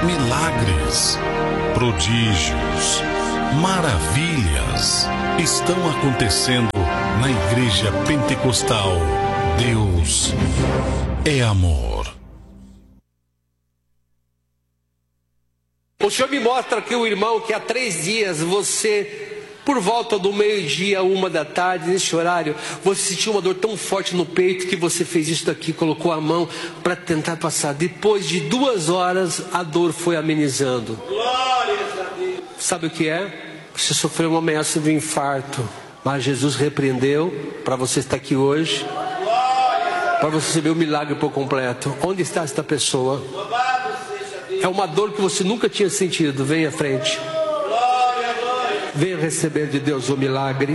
Milagres, prodígios, maravilhas estão acontecendo na Igreja Pentecostal. Deus é amor. O Senhor me mostra aqui o irmão que há 3 dias você, por volta do meio-dia, 1h, nesse horário, você sentiu uma dor tão forte no peito que você fez isso daqui, colocou a mão para tentar passar. Depois de 2 horas, a dor foi amenizando. Glórias a Deus. Sabe o que é? Você sofreu uma ameaça de infarto, mas Jesus repreendeu para você estar aqui hoje, para você receber o milagre por completo. Onde está esta pessoa? É uma dor que você nunca tinha sentido. Venha à frente. Venha receber de Deus o milagre.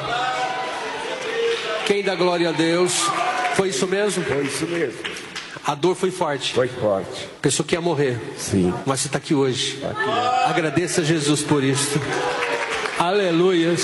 Quem dá glória a Deus? Foi isso mesmo? Foi isso mesmo. A dor foi forte. Foi forte. Pensou que ia morrer. Sim. Mas você está aqui hoje. Tá aqui. Agradeça a Jesus por isso. Aleluias.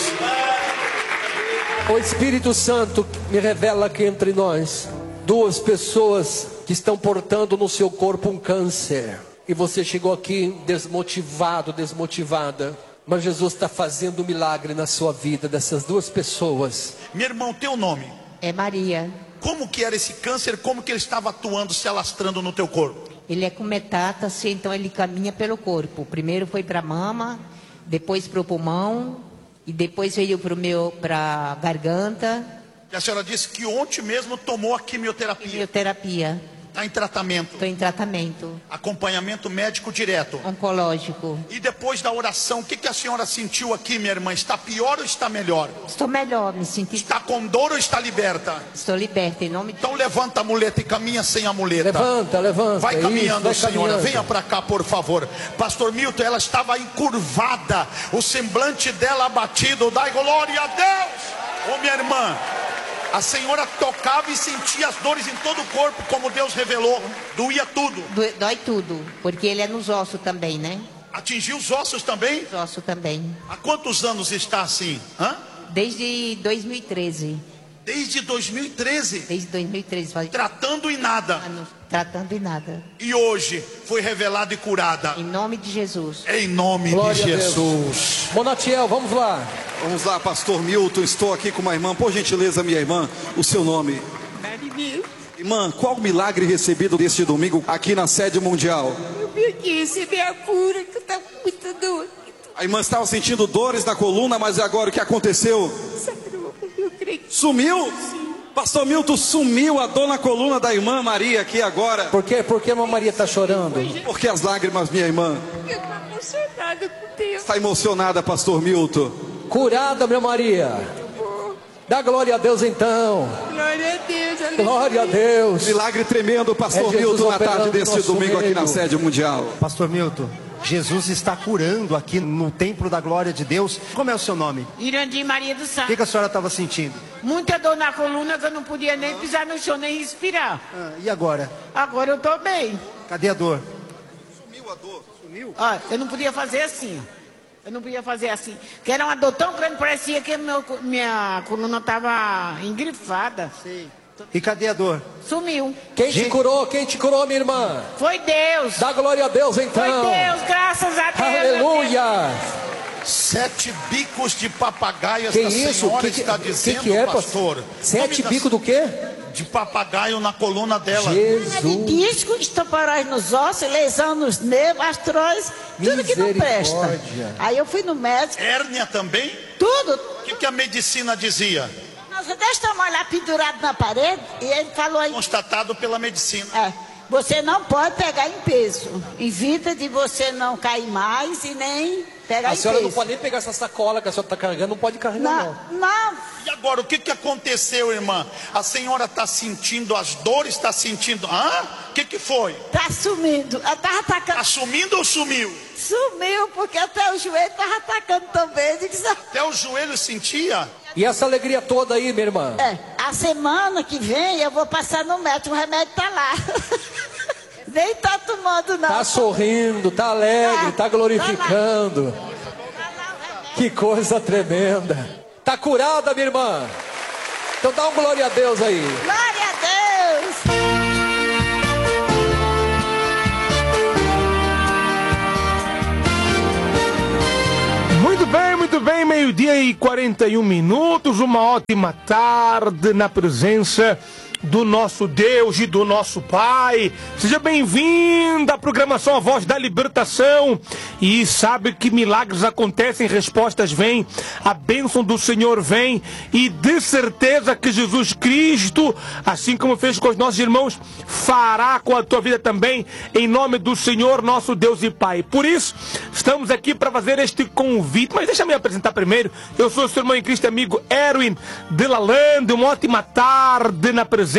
O Espírito Santo me revela aqui entre nós 2 pessoas que estão portando no seu corpo um câncer. E você chegou aqui desmotivado, desmotivada. Mas Jesus está fazendo um milagre na sua vida dessas 2 pessoas. Meu irmão, teu nome? É Maria. Como que era esse câncer? Como que ele estava atuando, se alastrando no teu corpo? Ele é com metástase, então ele caminha pelo corpo. Primeiro foi para a mama, depois para o pulmão, e depois veio para a garganta. E a senhora disse que ontem mesmo tomou a quimioterapia. Quimioterapia. Está em tratamento. Estou em tratamento. Acompanhamento médico direto. Oncológico. E depois da oração, o que a senhora sentiu aqui, minha irmã? Está pior ou está melhor? Estou melhor, me senti. Está com dor ou está liberta? Estou liberta, em nome de... Então levanta a muleta e caminha sem a muleta. Levanta. Vai caminhando, isso, vai senhora. caminhando. Venha para cá, por favor. Pastor Milton, ela estava encurvada. O semblante dela abatido. Dai glória a Deus. Ô, minha irmã, a senhora tocava e sentia as dores em todo o corpo, como Deus revelou. Doía tudo. Dói tudo, porque ele é nos ossos também, né? Atingiu os ossos também? Os ossos também. Há quantos anos está assim? Hã? Desde 2013. Desde 2013? Desde 2013. Tratando e nada. Tratando e nada. E hoje foi revelada e curada. Em nome de Jesus. Em nome Glória de Jesus. Monatiel, vamos lá. Vamos lá, pastor Milton, estou aqui com uma irmã. Por gentileza, minha irmã, o seu nome? Marinês. Irmã, qual o milagre recebido deste domingo aqui na sede mundial? Eu vim aqui receber a cura, que eu estava com muita dor. A irmã estava sentindo dores na coluna, mas agora o que aconteceu? Sarou, eu creio que... Sumiu? Sim. Pastor Milton, sumiu a dor na coluna da irmã Maria aqui agora. Por quê? Por que a irmã Maria está chorando? Por que as lágrimas, minha irmã? Eu estou emocionada com Deus. Está emocionada, pastor Milton? Curada, minha Maria. Dá glória a Deus então. Glória a Deus. Aleluia. Glória a Deus. Milagre tremendo, pastor Milton, na tarde deste domingo aqui na sede mundial. Pastor Milton, Jesus está curando aqui no templo da glória de Deus. Como é o seu nome? Irandir Maria do O Sá. que a senhora estava sentindo? Muita dor na coluna que eu não podia nem pisar no chão, nem respirar. E agora? Agora eu estou bem. Cadê a dor? Sumiu a dor? Sumiu? Ó, eu não podia fazer assim. Eu não podia fazer assim. Que era uma dor tão grande, parecia que minha coluna estava engrifada. Sei. E cadê a dor? Sumiu. Quem te curou? Quem te curou, minha irmã? Foi Deus. Dá glória a Deus então. Foi Deus, graças a Deus. Aleluia. 7 bicos de papagaio, Que essa isso? senhora está dizendo, que é, pastor. 7 bicos do quê? De papagaio na coluna dela. Jesus. Disco, estoporose nos ossos, lesão nos nervos, astrose, tudo que não presta. Aí eu fui no médico. Hérnia também? Tudo. O que a medicina dizia? Nós estamos lá pendurado na parede e ele falou aí. Constatado pela medicina. Você não pode pegar em peso. Evita de você não cair mais e nem pegar em peso. A senhora não pode nem pegar essa sacola que a senhora está carregando, não pode carregar não. E agora, o que aconteceu, irmã? A senhora está sentindo as dores, está sentindo... O que foi? Está sumindo. Está sumindo ou sumiu? Sumiu, porque até o joelho estava atacando também. Até o joelho sentia? E essa alegria toda aí, minha irmã? A semana que vem eu vou passar no médico, o remédio está lá. Nem está tomando não. Está sorrindo, está alegre, está glorificando. Que coisa tremenda. Está curada, minha irmã? Então dá um glória a Deus aí. Glória a Deus. meio-dia e 41 minutos, uma ótima tarde na presença do nosso Deus e do nosso Pai. Seja bem-vindo à programação A Voz da Libertação. E sabe que milagres acontecem, respostas vêm, a bênção do Senhor vem, e de certeza que Jesus Cristo, assim como fez com os nossos irmãos, fará com a tua vida também, em nome do Senhor, nosso Deus e Pai. Por isso, estamos aqui para fazer este convite. Mas deixa eu me apresentar primeiro. Eu sou o seu irmão em Cristo, amigo Erwin de Lalande. Uma ótima tarde na presença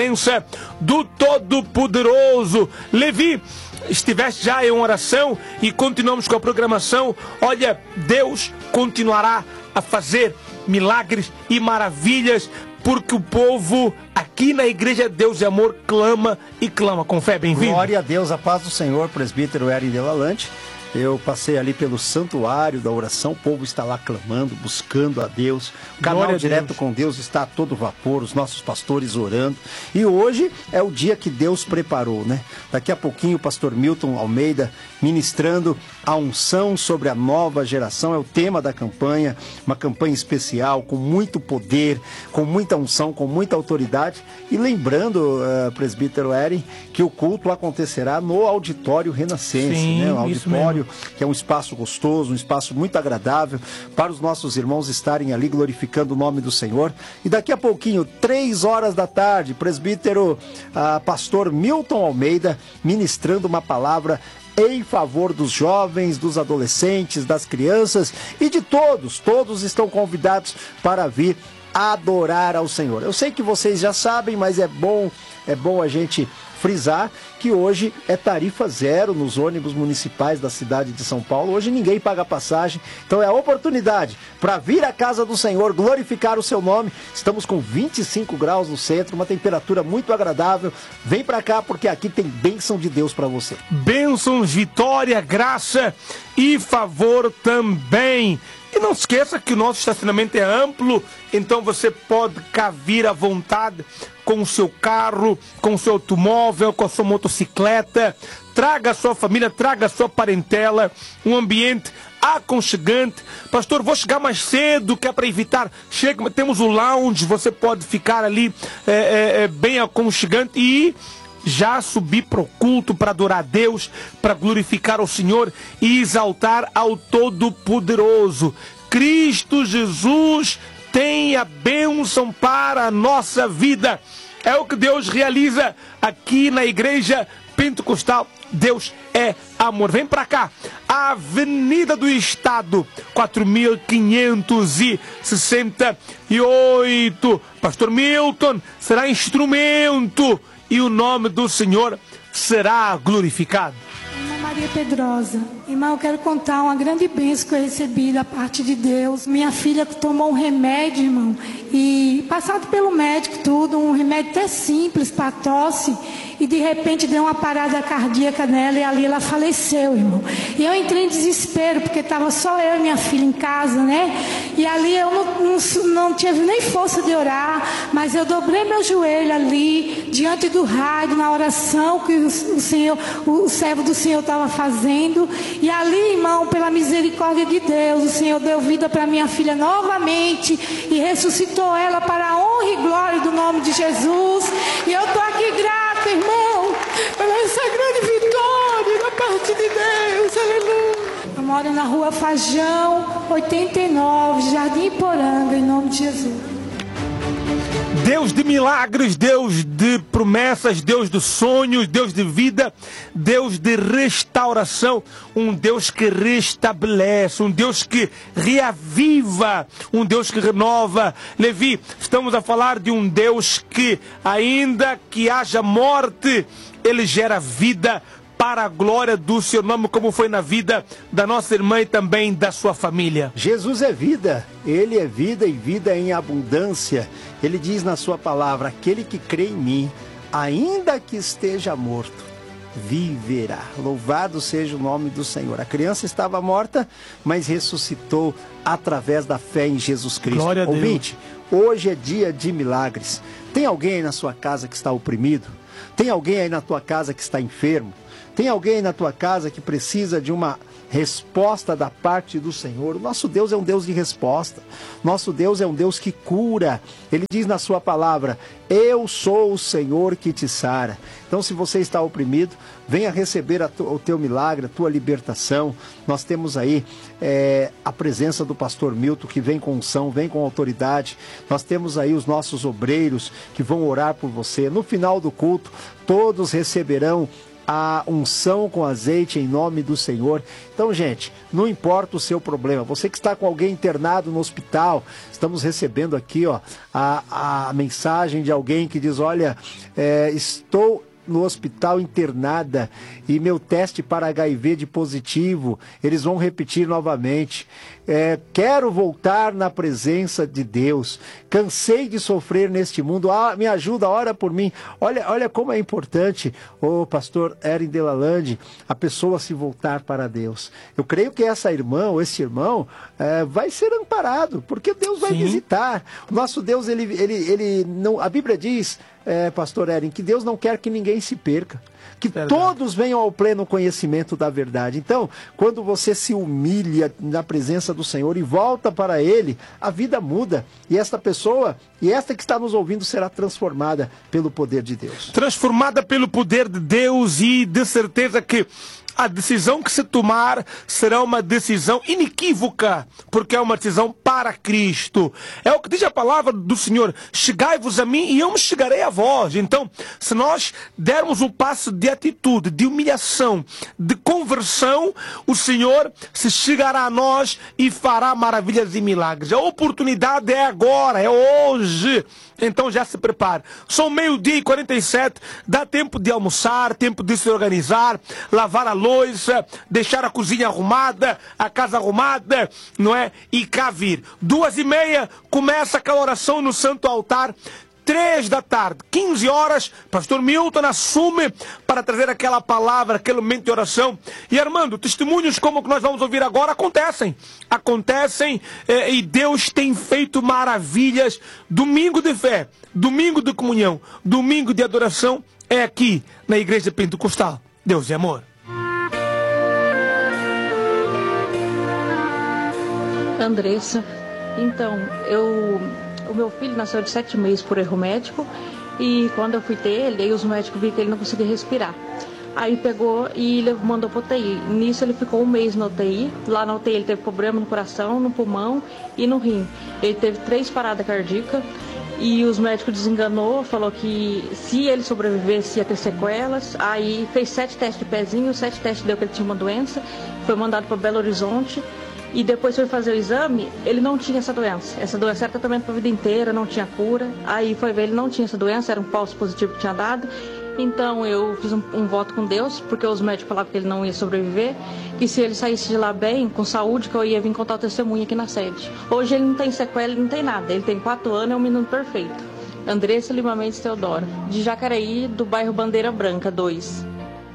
do Todo-Poderoso. Levi, estiveste já em oração e continuamos com a programação. Olha, Deus continuará a fazer milagres e maravilhas, porque o povo aqui na Igreja Deus e Amor clama e clama com fé. Bem-vindo. Glória a Deus, a paz do Senhor, presbítero Erwin de Lalande. Eu passei ali pelo santuário da oração, o povo está lá clamando, buscando a Deus. O canal direto com Deus está a todo vapor, os nossos pastores orando. E hoje é o dia que Deus preparou, né? Daqui a pouquinho o pastor Milton Almeida ministrando a unção sobre a nova geração. É o tema da campanha, uma campanha especial, com muito poder, com muita unção, com muita autoridade. E lembrando, presbítero Erwin, que o culto acontecerá no Auditório Renascense. Sim, né? Um auditório que é um espaço gostoso, um espaço muito agradável para os nossos irmãos estarem ali glorificando o nome do Senhor. E daqui a pouquinho, 3 horas da tarde, presbítero pastor Milton Almeida ministrando uma palavra em favor dos jovens, dos adolescentes, das crianças e de todos. Todos estão convidados para vir adorar ao Senhor. Eu sei que vocês já sabem, mas é bom a gente frisar que hoje é tarifa zero nos ônibus municipais da cidade de São Paulo. Hoje ninguém paga passagem, então é a oportunidade para vir à casa do Senhor, glorificar o seu nome. Estamos com 25 graus no centro, uma temperatura muito agradável. Vem para cá porque aqui tem bênção de Deus para você. Bênçãos, vitória, graça e favor também. E não esqueça que o nosso estacionamento é amplo, então você pode cá vir à vontade com o seu carro, com o seu automóvel, com a sua motocicleta. Traga a sua família, traga a sua parentela, um ambiente aconchegante. Pastor, vou chegar mais cedo, que é para evitar. Chega, temos o lounge, você pode ficar ali bem aconchegante e já subir para o culto, para adorar a Deus, para glorificar o Senhor e exaltar ao Todo-Poderoso. Cristo Jesus tem a bênção para a nossa vida. É o que Deus realiza aqui na Igreja Pentecostal. Deus é amor. Vem para cá. Avenida do Estado, 4568. Pastor Milton será instrumento e o nome do Senhor será glorificado. Irmã Maria Pedrosa, irmão, eu quero contar uma grande bênção que eu recebi da parte de Deus. Minha filha tomou um remédio, irmão, e passado pelo médico tudo, um remédio até simples para tosse, e de repente deu uma parada cardíaca nela e ali ela faleceu, irmão. E eu entrei em desespero, porque estava só eu e minha filha em casa, né? E ali eu não tive nem força de orar, mas eu dobrei meu joelho ali, diante do rádio, na oração que o servo do Senhor estava fazendo. E ali, irmão, pela misericórdia de Deus, o Senhor deu vida para minha filha novamente e ressuscitou ela para a honra e glória do nome de Jesus. E eu estou aqui grata, irmão, pela essa grande vitória da parte de Deus. Aleluia. Eu moro na rua Fajão, 89, Jardim Iporanga, em nome de Jesus. Deus de milagres, Deus de promessas, Deus de sonhos, Deus de vida, Deus de restauração, um Deus que restabelece, um Deus que reaviva, um Deus que renova. Levi, estamos a falar de um Deus que, ainda que haja morte, Ele gera vida para a glória do seu nome, como foi na vida da nossa irmã e também da sua família. Jesus é vida, Ele é vida e vida em abundância. Ele diz na sua palavra: aquele que crê em mim, ainda que esteja morto, viverá. Louvado seja o nome do Senhor. A criança estava morta, mas ressuscitou através da fé em Jesus Cristo. Glória a Deus. Ouvinte, hoje é dia de milagres. Tem alguém aí na sua casa que está oprimido? Tem alguém aí na tua casa que está enfermo? Tem alguém na tua casa que precisa de uma resposta da parte do Senhor. O nosso Deus é um Deus de resposta. Nosso Deus é um Deus que cura. Ele diz na sua palavra: eu sou o Senhor que te sara. Então, se você está oprimido, venha receber o teu milagre, a tua libertação. Nós temos aí a presença do pastor Milton, que vem com unção, vem com autoridade. Nós temos aí os nossos obreiros que vão orar por você. No final do culto, todos receberão a unção com azeite em nome do Senhor. Então, gente, não importa o seu problema. Você que está com alguém internado no hospital, estamos recebendo aqui a mensagem de alguém que diz: olha, estou no hospital internada e meu teste para HIV de positivo, eles vão repetir novamente. Quero voltar na presença de Deus. Cansei de sofrer neste mundo. Me ajuda, ora por mim. Olha como é importante, pastor Erin Delalande, a pessoa se voltar para Deus. Eu creio que essa irmã ou esse irmão vai ser amparado, porque Deus vai visitar. O nosso Deus, ele não, a Bíblia diz, pastor Erin, que Deus não quer que ninguém se perca, que todos venham ao pleno conhecimento da verdade. Então, quando você se humilha na presença do Senhor e volta para Ele, a vida muda. E esta pessoa, e esta que está nos ouvindo, será transformada pelo poder de Deus. Transformada pelo poder de Deus, e de certeza que a decisão que se tomar será uma decisão inequívoca, porque é uma decisão para Cristo. É o que diz a palavra do Senhor: chegai-vos a mim e eu me chegarei a vós. Então, se nós dermos um passo de atitude, de humilhação, de conversão, o Senhor se chegará a nós e fará maravilhas e milagres. A oportunidade é agora, é hoje. Então já se prepare. São 12h47, dá tempo de almoçar, tempo de se organizar, lavar a louça, deixar a cozinha arrumada, a casa arrumada, não é? E cá vir. 2h30 começa aquela oração no Santo Altar. 3 da tarde, 15 horas, pastor Milton assume para trazer aquela palavra, aquele momento de oração. E Armando, testemunhos como que nós vamos ouvir agora acontecem, e Deus tem feito maravilhas. Domingo de fé, domingo de comunhão, domingo de adoração é aqui na Igreja Pentecostal. Deus é amor. Andressa, então, o meu filho nasceu de 7 meses por erro médico, e quando eu fui ter ele, aí os médicos viram que ele não conseguia respirar. Aí pegou e mandou para UTI. Nisso ele ficou 1 mês na UTI. Lá na UTI ele teve problema no coração, no pulmão e no rim. Ele teve 3 paradas cardíacas e os médicos desenganou, falou que se ele sobrevivesse ia ter sequelas. Aí fez 7 testes de pezinho, 7 testes deu que ele tinha uma doença, foi mandado para Belo Horizonte. E depois foi fazer o exame, ele não tinha essa doença. Essa doença era tratamento para a vida inteira, não tinha cura. Aí foi ver, ele não tinha essa doença, era um falso positivo que tinha dado. Então eu fiz um voto com Deus, porque os médicos falavam que ele não ia sobreviver, que se ele saísse de lá bem, com saúde, que eu ia vir contar o testemunho aqui na sede. Hoje ele não tem sequela, ele não tem nada. Ele tem 4 anos, é um menino perfeito. Andressa Lima Mendes Teodoro, de Jacareí, do bairro Bandeira Branca 2.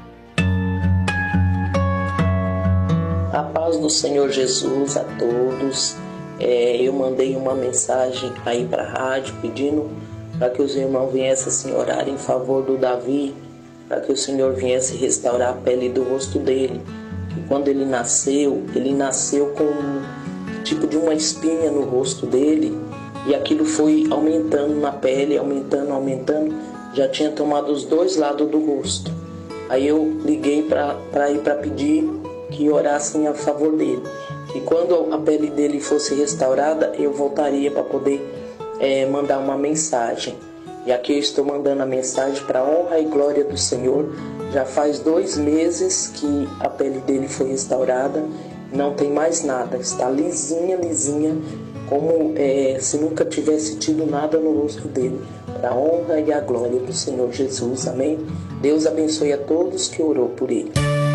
A paz do Senhor Jesus a todos. Eu mandei uma mensagem aí para a rádio pedindo para que os irmãos viessem assim, orar em favor do Davi, para que o Senhor viesse restaurar a pele do rosto dele. E quando ele nasceu com um tipo de uma espinha no rosto dele, e aquilo foi aumentando na pele, aumentando, já tinha tomado os 2 lados do rosto. Aí eu liguei para ir para pedir que orassem a favor dele, que quando a pele dele fosse restaurada, eu voltaria para poder mandar uma mensagem. E aqui eu estou mandando a mensagem para a honra e glória do Senhor. Já faz 2 meses que a pele dele foi restaurada, não tem mais nada, está lisinha, como se nunca tivesse tido nada no rosto dele. Para a honra e a glória do Senhor Jesus, amém? Deus abençoe a todos que orou por ele.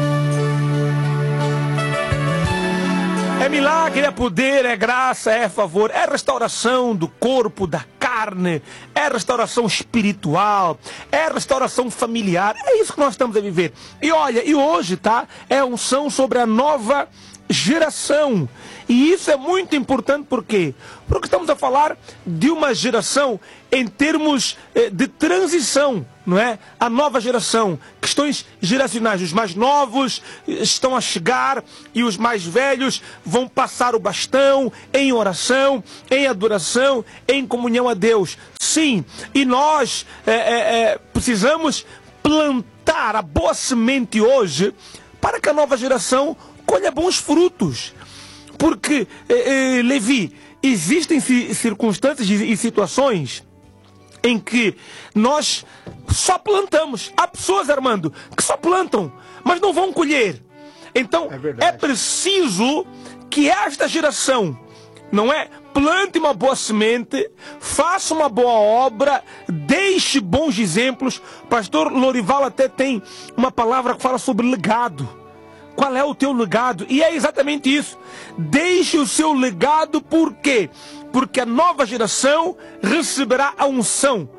É milagre, é poder, é graça, é favor, é restauração do corpo, da carne, é restauração espiritual, é restauração familiar. É isso que nós estamos a viver. E olha, e hoje, tá? É unção sobre a nova geração. E isso é muito importante, por quê? Porque estamos a falar de uma geração em termos de transição, não é? A nova geração, questões geracionais. Os mais novos estão a chegar e os mais velhos vão passar o bastão em oração, em adoração, em comunhão a Deus. Sim, e nós precisamos plantar a boa semente hoje para que a nova geração colha bons frutos. Porque, Levi, existem circunstâncias e situações em que nós só plantamos. Há pessoas, Armando, que só plantam, mas não vão colher. Então, é preciso que esta geração, não é? Plante uma boa semente, faça uma boa obra, deixe bons exemplos. Pastor Lorival até tem uma palavra que fala sobre legado. Qual é o teu legado? E é exatamente isso. Deixe o seu legado, por quê? Porque a nova geração receberá a unção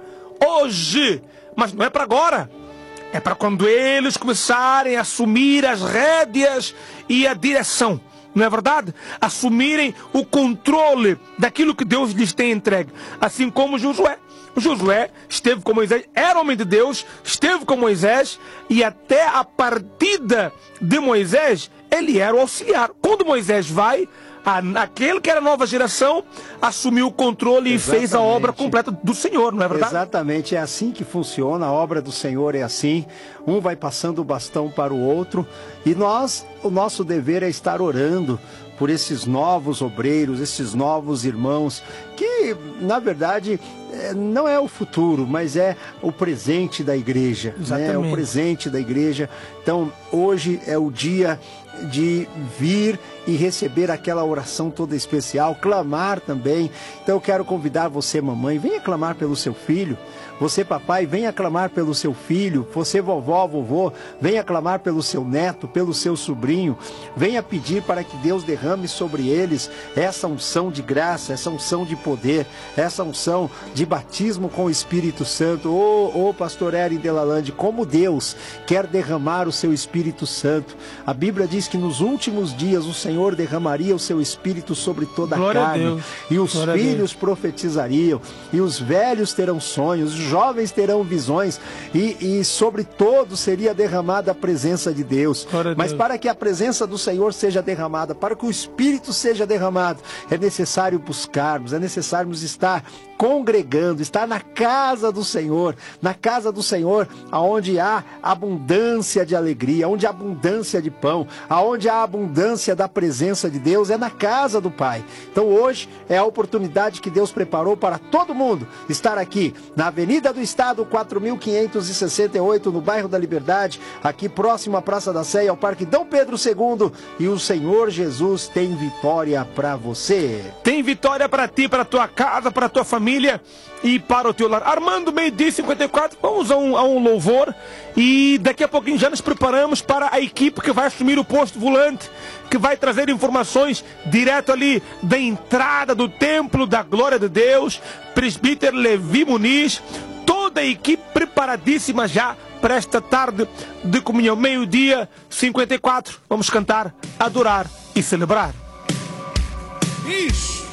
hoje, mas não é para agora. É para quando eles começarem a assumir as rédeas e a direção. Não é verdade? Assumirem o controle daquilo que Deus lhes tem entregue. Assim como Josué. Josué esteve com Moisés, era homem de Deus, esteve com Moisés, e até a partida de Moisés, ele era o auxiliar. Quando Moisés vai, aquele que era a nova geração assumiu o controle e fez a obra completa do Senhor, não é verdade? Exatamente, é assim que funciona, a obra do Senhor é assim, um vai passando o bastão para o outro, e o nosso dever é estar orando por esses novos obreiros, esses novos irmãos, que na verdade não é o futuro, mas é o presente da igreja, né? É o presente da igreja. Então hoje é o dia de vir e receber aquela oração toda especial, clamar também. Então eu quero convidar você, mamãe, venha clamar pelo seu filho. Você, papai, venha clamar pelo seu filho. Você, vovó, vovô, venha clamar pelo seu neto, pelo seu sobrinho. Venha pedir para que Deus derrame sobre eles essa unção de graça, essa unção de poder, essa unção de batismo com o Espírito Santo. Pastor Eren Delalande, como Deus quer derramar o seu Espírito Santo. A Bíblia diz que nos últimos dias o Senhor derramaria o seu Espírito sobre toda a carne. E os filhos profetizariam, e os velhos terão sonhos, os jovens terão visões, e sobre todos seria derramada a presença de Deus. Mas para que a presença do Senhor seja derramada, para que o Espírito seja derramado, é necessário buscarmos, é necessário estar congregando, estar na casa do Senhor, aonde há abundância de alegria, onde há abundância de pão, aonde há abundância da presença de Deus, é na casa do Pai. Então hoje é a oportunidade que Deus preparou para todo mundo estar aqui na Avenida do Estado 4568, no bairro da Liberdade, aqui próximo à Praça da Sé, ao Parque Dom Pedro II, e o Senhor Jesus tem vitória para você. Tem vitória para ti, para tua casa, para tua família e para o teu lar. Armando, 12h54, vamos a um louvor, e daqui a pouquinho já nos preparamos para a equipe que vai assumir o posto volante, que vai trazer informações direto ali da entrada do templo da glória de Deus. Presbítero Levi Muniz, toda a equipe preparadíssima já para esta tarde de comunhão. 12h54, vamos cantar, adorar e celebrar. Isso.